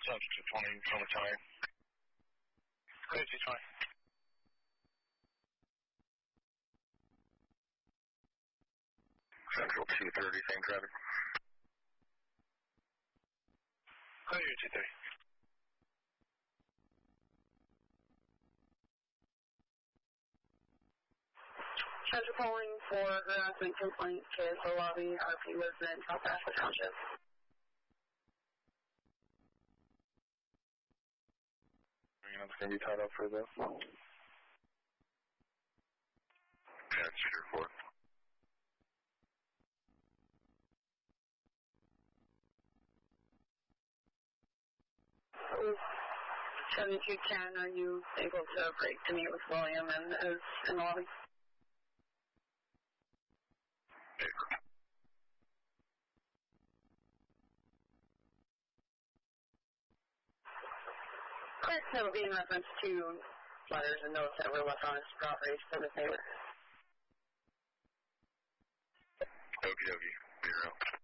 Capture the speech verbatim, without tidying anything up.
Central two twenty from the tire. Go ahead, two twenty. Central two thirty, same traffic. Go ahead, two thirty. Central calling for harassment complaint, K S O lobby, R P resident, South Ashland Township. It's going to be tied up for this. Yeah, it's Cedar Fort. seventy-two ten, are you able to break to meet with William and is in the lobby? Correct, that would be in reference to letters and notes that were left on his property for the neighbor. Okie dokie, zero.